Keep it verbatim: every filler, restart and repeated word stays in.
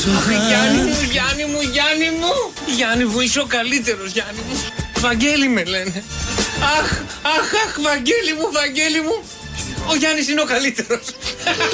Αχ, Γιάννη μου, Γιάννη μου, Γιάννη μου. Γιάννη μου, είσαι ο καλύτερος, Γιάννη μου. Βαγγέλη με λένε. Αχ, αχ, αχ, Βαγγέλη μου, Βαγγέλη μου. Ο Γιάννης είναι ο καλύτερος.